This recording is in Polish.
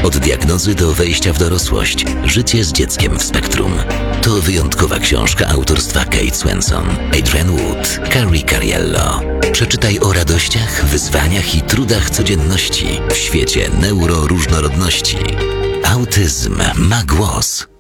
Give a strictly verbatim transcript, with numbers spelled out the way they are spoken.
Od diagnozy do wejścia w dorosłość. Życie z dzieckiem w spektrum. To wyjątkowa książka autorstwa Kate Swenson, Adrienne Wood, Carrie Cariello. Przeczytaj o radościach, wyzwaniach i trudach codzienności w świecie neuroróżnorodności. Autyzm ma głos.